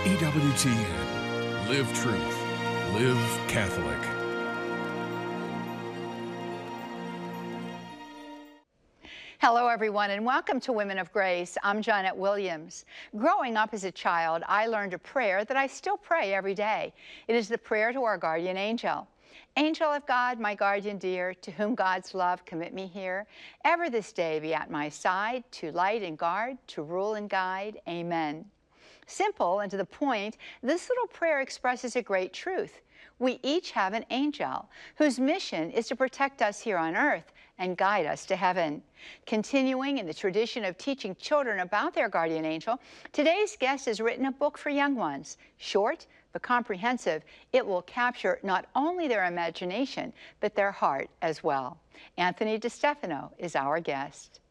EWTN. Live truth. Live Catholic. Hello, everyone, and welcome to Women of Grace. I'm Janet Williams. Growing up as a child, I learned a prayer that I still pray every day. It is the prayer to our guardian angel. Angel of God, my guardian dear, to whom God's love commit me here, ever this day be at my side, to light and guard, to rule and guide. Amen. Simple and to the point, this little prayer expresses a great truth. We each have an angel whose mission is to protect us here on earth and guide us to heaven. Continuing in the tradition of teaching children about their guardian angel, today's guest has written a book for young ones. Short but comprehensive, it will capture not only their imagination, but their heart as well. Anthony DeStefano is our guest.